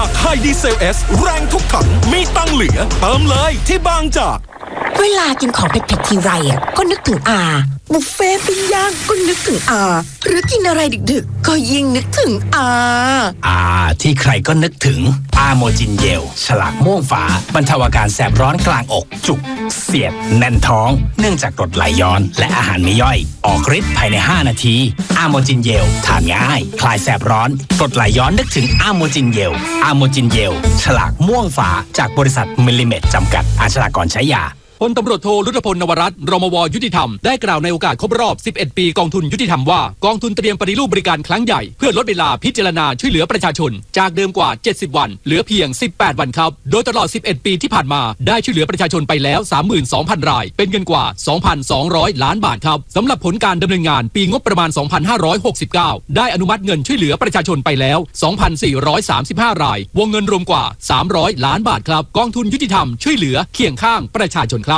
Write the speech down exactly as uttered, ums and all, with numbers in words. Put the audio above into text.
จากไฮดีเซลเอสแรงทุกถังมีตังเหลือเติมเลยที่บางจากเวลากินของเผ็ดๆทีไรอ่ะก็นึกถึงอาบุฟเฟ่ปิ้งย่างก็นึกถึงอาหรือกินอะไรดึกๆก็ยิ่งนึกถึงอาอาที่ใครก็นึกถึงอาโมจินเยลฉลากม่วงฝาบรรเทาอาการแสบร้อนกลางอกจุกเสียดแน่นท้องเนื่องจากกรดไหลย้อนและอาหารไม่ย่อยออกฤทธิ์ภายในห้านาทีอาโมจินเยลทานง่ายคลายแสบร้อนกรดไหลย้อนนึกถึงอาโมจินเยลอาโมจินเยลฉลากม่วงฝาจากบริษัทมิลลิเมตรจำกัดอาชญากรใช้ยาพลตำรวจโทรุตพลนวรัตน์รมวยุติธรรมได้กล่าวในโอกาสครบรอบสิบเอ็ดปีกองทุนยุติธรรมว่ากองทุนเตรียมปฏิรูปบริการครั้งใหญ่เพื่อลดเวลาพิจารณาช่วยเหลือประชาชนจากเดิมกว่าเจ็ดสิบวันเหลือเพียงสิบแปดวันครับโดยตลอดสิบเอ็ดปีที่ผ่านมาได้ช่วยเหลือประชาชนไปแล้ว สามหมื่นสองพัน รายเป็นเงินกว่า สองพันสองร้อย ล้านบาทครับสำหรับผลการดำเนินงานปีงบประมาณ สองพันห้าร้อยหกสิบเก้า ได้อนุมัติเงินช่วยเหลือประชาชนไปแล้ว สองพันสี่ร้อยสามสิบห้า รายวงเงินรวมกว่าสามร้อยล้านบาทครับกองทุนยุติธรรมช่วยเหลือเคียงข้างประชาชนครับ